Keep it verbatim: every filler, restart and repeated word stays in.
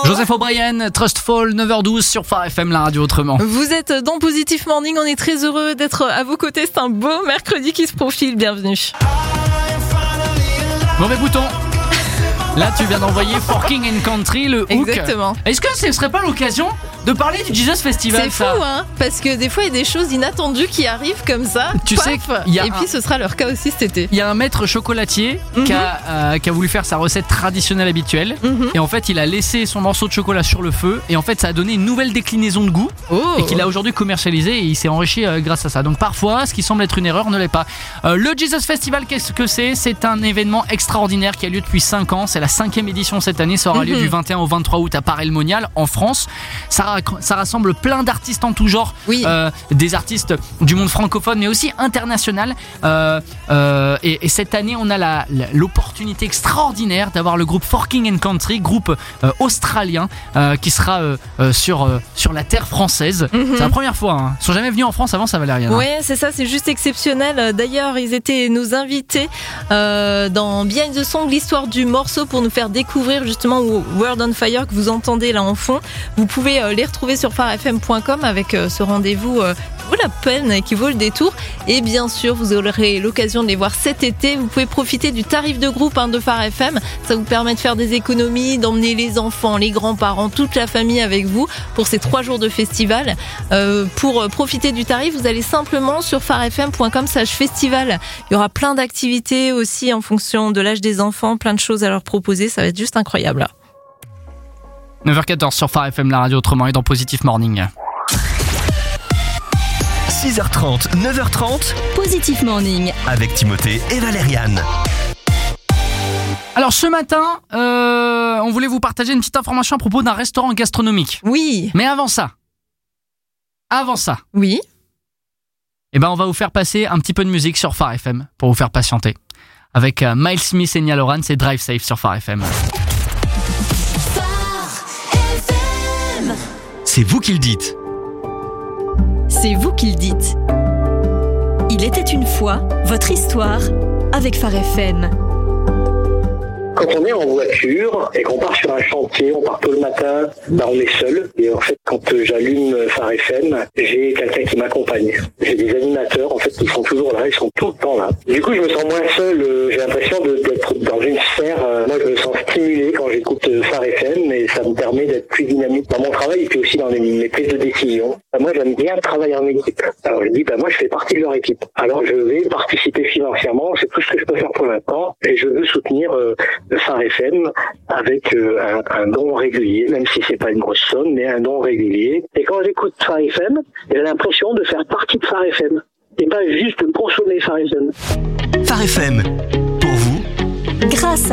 Joseph O'Brien, Trustful, neuf heures douze sur Phare F M, la radio autrement. Vous êtes dans Positive Morning, on est très heureux d'être à vos côtés. C'est un beau mercredi qui se profile, bienvenue. Mauvais bouton. Là, tu viens d'envoyer Forking and Country, le hook. Exactement. Est-ce que ce serait pas l'occasion de parler du Jesus Festival? C'est fou, ça hein, parce que des fois, il y a des choses inattendues qui arrivent comme ça. Tu paf, sais qu'il y a et un... puis, ce sera leur cas aussi cet été. Il y a un maître chocolatier mm-hmm. qui, a, euh, qui a voulu faire sa recette traditionnelle habituelle. Mm-hmm. Et en fait, il a laissé son morceau de chocolat sur le feu. Et en fait, ça a donné une nouvelle déclinaison de goût. Oh. Et qu'il a aujourd'hui commercialisé. Et il s'est enrichi euh, grâce à ça. Donc parfois, ce qui semble être une erreur ne l'est pas. Euh, le Jesus Festival, qu'est-ce que c'est? C'est un événement extraordinaire qui a lieu depuis cinq ans. C'est la cinquième édition cette année. Ça aura lieu mm-hmm. du vingt et un au vingt-trois août à Paray-le-Monial, en France. Ça, ça rassemble plein d'artistes en tout genre, oui. euh, des artistes du monde francophone mais aussi international, euh, euh, et, et cette année on a la, la, l'opportunité extraordinaire d'avoir le groupe Forking and Country, groupe euh, australien euh, qui sera euh, euh, sur, euh, sur la terre française. Mm-hmm. C'est la première fois, hein. Ils sont jamais venus en France avant, ça valait rien. Ouais, hein. C'est ça, c'est juste exceptionnel. D'ailleurs ils étaient nos invités euh, dans Behind the Song, l'histoire du morceau, pour nous faire découvrir justement World on Fire que vous entendez là en fond. Vous pouvez euh, les retrouver sur phare f m point com avec euh, ce rendez-vous euh, qui vaut la peine et qui vaut le détour. Et bien sûr, vous aurez l'occasion de les voir cet été. Vous pouvez profiter du tarif de groupe hein, de Phare F M. Ça vous permet de faire des économies, d'emmener les enfants, les grands-parents, toute la famille avec vous pour ces trois jours de festival. Euh, pour profiter du tarif, vous allez simplement sur phare f m point com slash festival. Il y aura plein d'activités aussi en fonction de l'âge des enfants, plein de choses à leur proposer. Ça va être juste incroyable. neuf heures quatorze sur Phare F M, la radio autrement, et dans Positive Morning. six heures trente, neuf heures trente, Positive Morning avec Timothée et Valériane. Alors ce matin, euh, on voulait vous partager une petite information à propos d'un restaurant gastronomique. Oui. Mais avant ça, avant ça, oui. Eh ben on va vous faire passer un petit peu de musique sur Phare F M pour vous faire patienter. Avec euh, Miles Smith et Niall Horan, c'est Drive Safe sur Phare F M. C'est vous qui le dites. C'est vous qui le dites. Il était une fois votre histoire avec Phare F M. Quand on est en voiture et qu'on part sur un chantier, on part tôt le matin, ben on est seul. Et en fait, quand j'allume Phare F M, j'ai quelqu'un qui m'accompagne. J'ai des animateurs, en fait, qui sont toujours là, ils sont tout le temps là. Du coup, je me sens moins seul. J'ai l'impression de, d'être dans une sphère. Moi, je me sens stimulé quand j'écoute Phare F M et ça me permet d'être plus dynamique dans mon travail et puis aussi dans mes, mes prises de décision. Moi, j'aime bien travailler en équipe. Alors, je dis, ben moi, je fais partie de leur équipe. Alors, je vais participer financièrement. C'est tout ce que je peux faire pour l'instant. Et je veux soutenir euh, Phare F M avec euh, un, un don régulier, même si c'est pas une grosse somme, mais un don régulier. Et quand j'écoute Phare F M, j'ai l'impression de faire partie de Phare F M et pas juste de consommer Phare F M. Phare F M, pour vous, grâce à